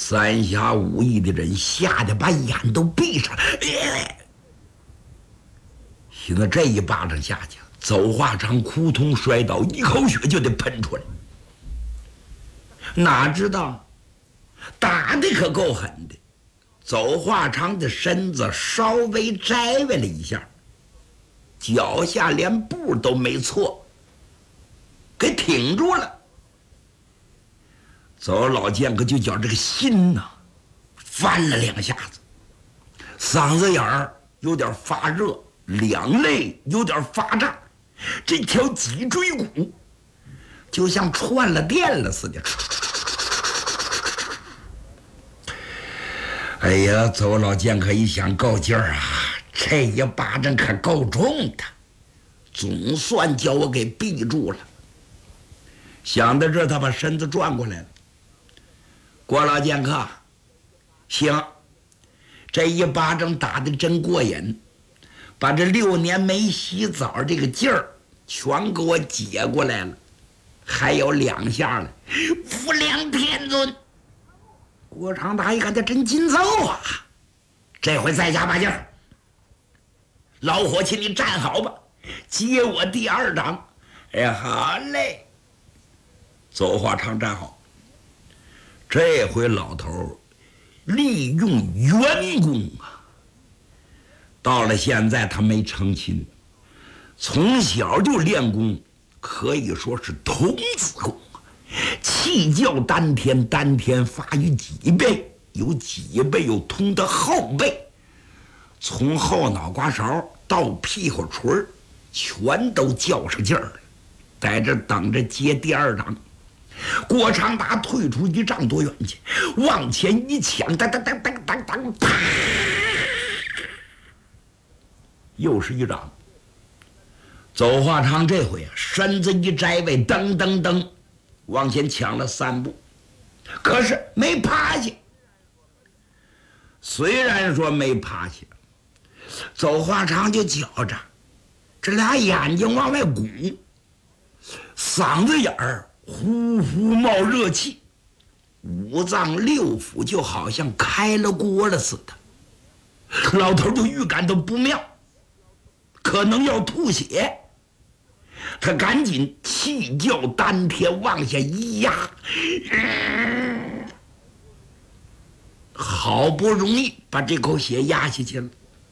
三侠五义的人吓得把眼都闭上了。现在这一巴掌下去，邹化昌扑通摔倒，一口血就得喷出来。哪知道打的可够狠的，邹化昌的身子稍微摘歪了一下，脚下连步都没错，给挺住了。邹老剑可就觉这个心呐翻了2下子，嗓子眼儿有点发热，两肋有点发胀，这条脊椎骨就像串了电了似的。哎呀，邹老剑可一想够劲儿啊，这一巴掌可够重的，总算叫我给逼住了。想到这，他把身子转过来了。郭老剑客，行，这一巴掌打得真过瘾，把这6年没洗澡这个劲儿全给我解过来了，还有2下了。无量天尊！郭长达一看，他真紧凑啊，这回再加把劲儿。老伙计，你站好吧，接我第2掌。哎呀，好嘞。邹化昌站好。这回老头利用元功啊，到了现在他没成亲，从小就练功，可以说是童子功啊。气较丹田，丹田发于脊背，有脊背又通到后背，从后脑瓜勺到屁股唇全都较上劲儿了，在这等着接第2掌。郭长达退出1丈多远去，往前一抢，当当当当当当，啪！又是1掌。邹化昌这回啊，身子一摘位，噔噔噔，往前抢了3步，可是没趴下。虽然说没趴下，邹化昌就觉着这俩眼睛往外鼓，嗓子眼儿呼呼冒热气，5脏6腑就好像开了锅了似的。老头就预感到不妙，可能要吐血，他赶紧气较丹田往下一压，好不容易把这口血压下去了。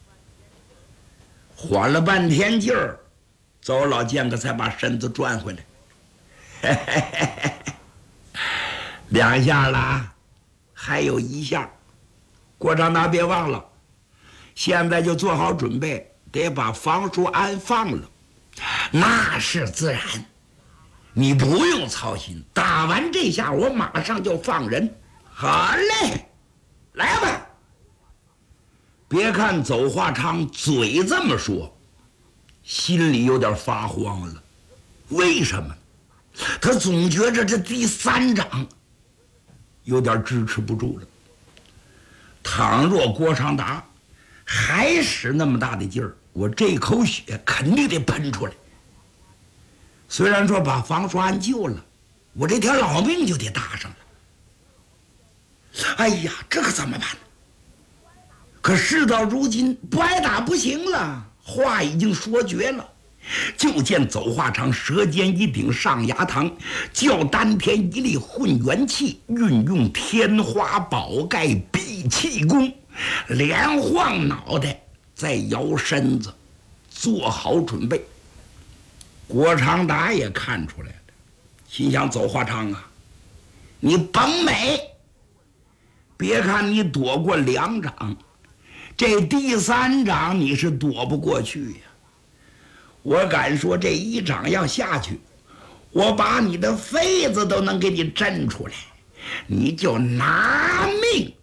缓了半天劲儿，邹老剑客才把身子转回来。2下了，还有1下。郭长达别忘了，现在就做好准备，得把房叔安放了。那是自然，你不用操心，打完这下我马上就放人。好嘞，来吧。别看邹化昌嘴这么说，心里有点发慌了。为什么？他总觉着这第3掌有点支持不住了。倘若郭长达还使那么大的劲儿，我这口血肯定得喷出来。虽然说把房叔安救了，我这条老命就得搭上了。哎呀，这可怎么办？可事到如今，不挨打不行了，话已经说绝了。就见邹化昌舌尖一顶上牙膛，较丹田一力混元气，运用天花宝盖闭气功，连晃脑袋，再摇身子，做好准备。郭长达也看出来了，心想：邹化昌啊，你甭美，别看你躲过2掌，这第3掌你是躲不过去呀。我敢说，这1掌要下去，我把你的肺子都能给你震出来，你就拿命